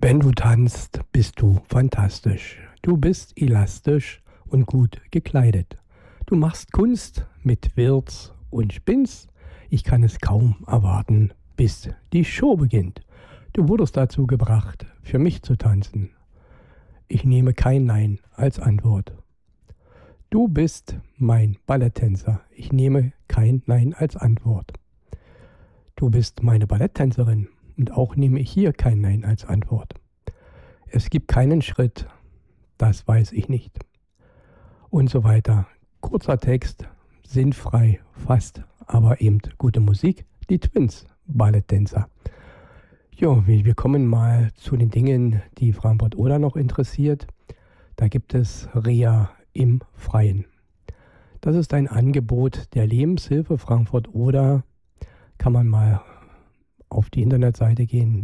Wenn du tanzt, bist du fantastisch. Du bist elastisch und gut gekleidet. Du machst Kunst mit Wirz und spinnst. Ich kann es kaum erwarten, bis die Show beginnt. Du wurdest dazu gebracht, für mich zu tanzen. Ich nehme kein Nein als Antwort. Du bist mein Balletttänzer. Ich nehme kein Nein als Antwort. Du bist meine Balletttänzerin und auch nehme ich hier kein Nein als Antwort. Es gibt keinen Schritt, das weiß ich nicht. Und so weiter. Kurzer Text, sinnfrei, fast, aber eben gute Musik. Die Twins, Balletttänzer. Jo, wir kommen mal zu den Dingen, die Frankfurt-Oder noch interessiert. Da gibt es Reha im Freien. Das ist ein Angebot der Lebenshilfe Frankfurt-Oder. Kann man mal auf die Internetseite gehen,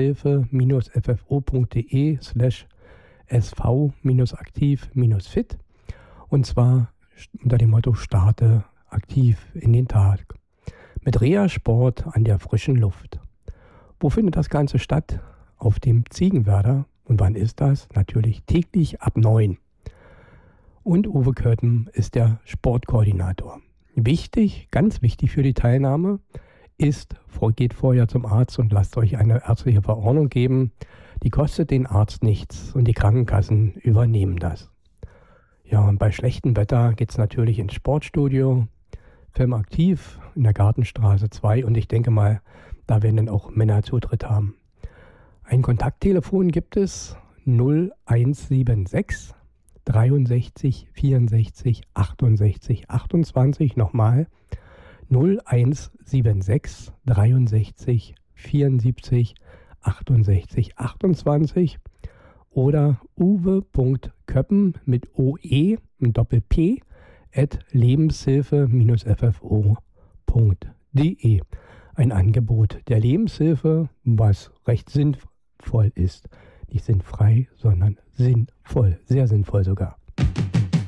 lebenshilfe-ffo.de/sv-aktiv-fit, und zwar unter dem Motto Starte aktiv in den Tag. Mit Reha-Sport an der frischen Luft. Wo findet das Ganze statt? Auf dem Ziegenwerder. Und wann ist das? Natürlich täglich ab 9. Und Uwe Köthen ist der Sportkoordinator. Wichtig, ganz wichtig für die Teilnahme ist, geht vorher zum Arzt und lasst euch eine ärztliche Verordnung geben. Die kostet den Arzt nichts und die Krankenkassen übernehmen das. Ja, und bei schlechtem Wetter geht es natürlich ins Sportstudio, Filmaktiv in der Gartenstraße 2, und ich denke mal, da werden dann auch Männer Zutritt haben. Ein Kontakttelefon gibt es 0176 63 64 68 28, nochmal 0176 63 74 68 28 oder uwe.köppen mit OE und Doppel-P @lebenshilfe-ffo.de. Ein Angebot der Lebenshilfe, was recht sinnvoll ist. Nicht sinnfrei, sondern sinnvoll. Sehr sinnvoll sogar.